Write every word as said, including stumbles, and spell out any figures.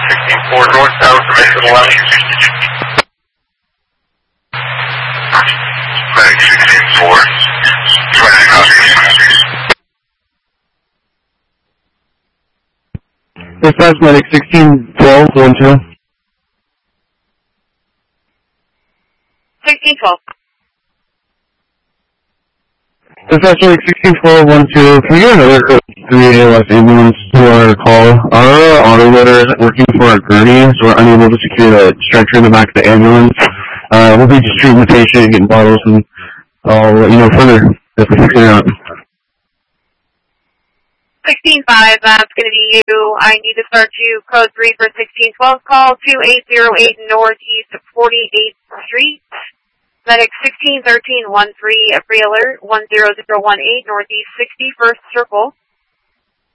sixteen four North Tower, Dimension eleven. Medic sixteen four. twenty copies. Dispatch medic sixteen twelve one two. sixteen twelve. Dispatch medic sixteen twelve one two. Can we get another three A L S ambulance to our call? Our auto loader is working for our gurney, so we're unable to secure the stretcher in the back of the ambulance. Uh, we'll be just treating the patient, getting bottles, and I'll let you know further if we figure it out. sixteen five, that's going to be you. I need to start you code three for sixteen twelve call, two eight zero eight Northeast forty-eighth Street. Medic sixteen thirteen one three, free alert, one zero zero one eight Northeast sixty-first Circle.